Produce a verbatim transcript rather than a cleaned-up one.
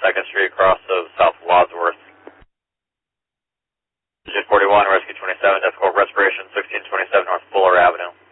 second Street across of South Wadsworth. Digit forty-one, Rescue twenty-seven, difficult respiration, sixteen twenty-seven North Fuller Avenue.